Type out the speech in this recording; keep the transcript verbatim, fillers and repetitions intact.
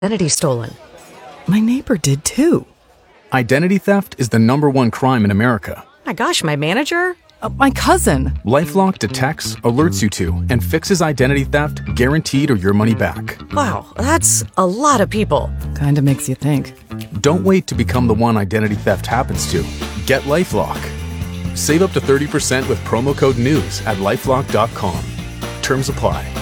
Identity stolen. My neighbor did too. Identity theft is the number one crime in America. My gosh, my manager? Uh, my cousin. LifeLock detects, alerts you to, and fixes identity theft guaranteed or your money back. Wow, that's a lot of people. Kinda makes you think. Don't wait to become the one identity theft happens to. Get LifeLock. Save up to thirty percent with promo code NEWS at lifelock dot com. Terms apply.